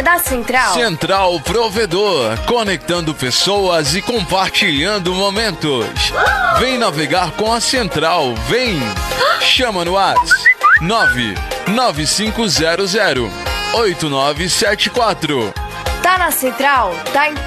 da Central. Central Provedor, conectando pessoas e compartilhando momentos. Vem navegar com a Central, vem! Chama no WhatsApp 99500 8974. Tá na Central, tá em